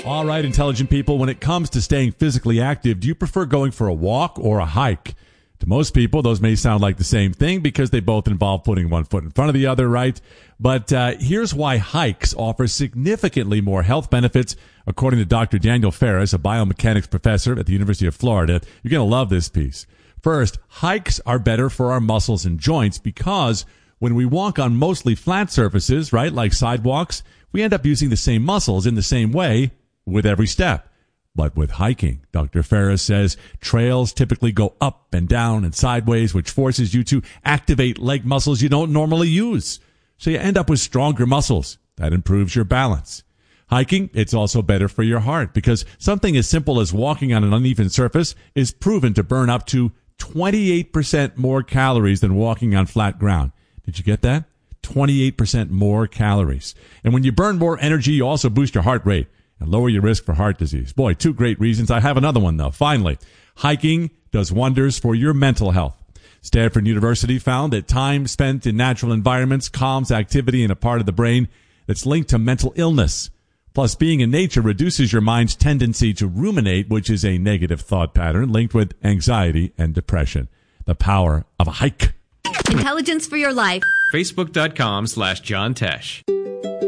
All right, intelligent people, when it comes to staying physically active, do you prefer going for a walk or a hike? To most people, those may sound like the same thing because they both involve putting one foot in front of the other, right? But here's why hikes offer significantly more health benefits, according to Dr. Daniel Ferris, a biomechanics professor at the University of Florida. You're going to love this piece. First, hikes are better for our muscles and joints because when we walk on mostly flat surfaces, right, like sidewalks, we end up using the same muscles in the same way with every step. But with hiking, Dr. Ferris says, trails typically go up and down and sideways, which forces you to activate leg muscles you don't normally use. So you end up with stronger muscles. That improves your balance. Hiking, it's also better for your heart because something as simple as walking on an uneven surface is proven to burn up to 28% more calories than walking on flat ground. Did you get that? 28% more calories. And when you burn more energy, you also boost your heart rate and lower your risk for heart disease. Boy, two great reasons. I have another one, though. Finally, hiking does wonders for your mental health. Stanford University found that time spent in natural environments calms activity in a part of the brain that's linked to mental illness. Plus, being in nature reduces your mind's tendency to ruminate, which is a negative thought pattern linked with anxiety and depression. The power of a hike. Intelligence for your life. Facebook.com/John Tesh.